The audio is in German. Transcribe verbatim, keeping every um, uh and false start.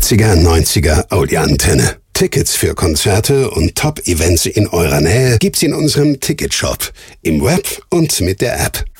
achtziger, neunziger Audi-Antenne. Tickets für Konzerte und Top-Events in eurer Nähe gibt's in unserem Ticketshop, im Web und mit der App.